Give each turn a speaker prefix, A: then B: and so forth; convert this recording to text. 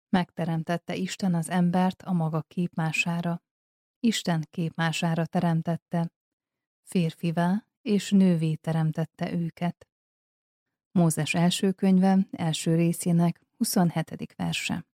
A: Megteremtette Isten az embert a maga képmására. Isten képmására teremtette, férfivá és nővé teremtette őket. Mózes első könyve első részének 27. verse.